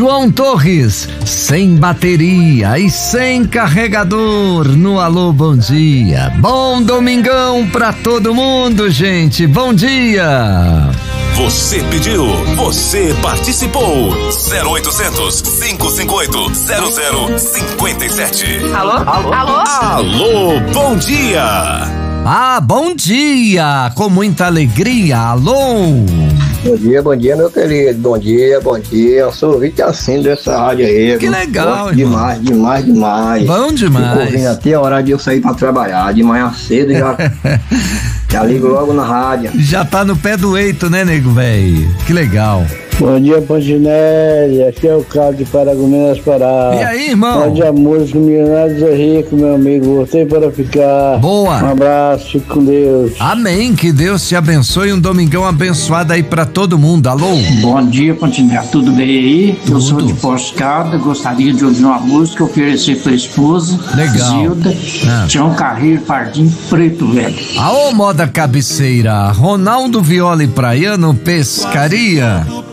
João Torres, sem bateria e sem carregador no Alô Bom Dia. Bom domingão pra todo mundo, gente. Bom dia. Você pediu, você participou. 0800 558 0057. Alô, bom dia. Ah, bom dia, com muita alegria. Alô. Bom dia, meu querido. Bom dia. Eu sou ouvinte assim dessa rádio aí. Que legal, demais. Bom demais. Fico ouvindo até a hora de eu sair pra trabalhar. De manhã cedo já ligo logo na rádio. Já tá no pé do eito, né, nego velho? Que legal. Bom dia, Pontinelli. Aqui é o Carlos de Paragominas, Pará. E aí, irmão? Bom dia, músico Milionários é Rico, meu amigo. Voltei para ficar. Boa. Um abraço, fique com Deus. Amém, que Deus te abençoe. Um domingão abençoado aí pra todo mundo. Alô? Bom dia, Pontinelli. Tudo bem aí? Tudo. Eu sou de Poscada, gostaria de ouvir uma música, oferecer pra esposa, Legal. Zilda, Tião Carreiro, Pardim Preto, velho. Aô, moda cabeceira. Ronaldo Viola e Praiano, Pescaria.